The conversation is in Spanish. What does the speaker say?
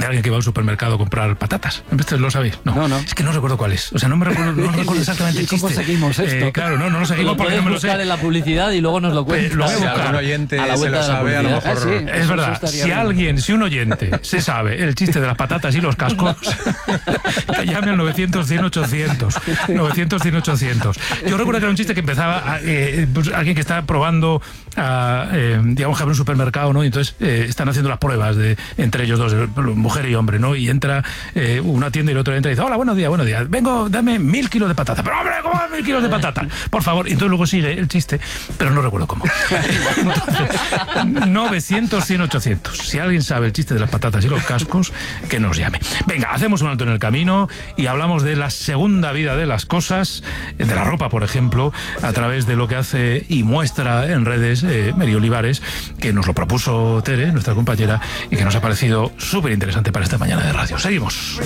alguien que va al supermercado a comprar patatas. ¿Lo sabéis? No. Es que no recuerdo cuál es. O sea, no recuerdo exactamente el chiste. ¿Cómo seguimos esto? Claro, no lo seguimos porque no me lo sé. Buscar en la publicidad y luego nos lo cuentas. Lo voy a Si buscar. algún oyente A la se vuelta lo de la sabe, a lo publicidad. mejor... Sí. Es verdad, si un oyente se sabe el chiste de las patatas y los cascos, que llame al 900-100-800. 900-100-800. Yo recuerdo que era un chiste que empezaba pues, alguien que está probando, digamos que abre un supermercado, ¿no? Y entonces están haciendo las pruebas entre ellos dos, mujer y hombre, ¿no? Y entra una tienda y el otro entra y dice: hola, buenos días. Vengo, dame 1000 kilos de patata. Pero hombre, ¿cómo 1000 kilos de patata? Por favor. Y entonces luego sigue el chiste, pero no recuerdo cómo. 900-100-800. Si alguien sabe el chiste de las patatas y los cascos, que nos llame. Venga, hacemos un alto en el camino y hablamos de la segunda vida de las cosas, de la ropa, por ejemplo, a través de lo que hace y muestra en redes Mary Olivares, que nos lo propuso Tere, nuestra compañera, y que nos ha parecido súper interesante para esta mañana de radio. Seguimos.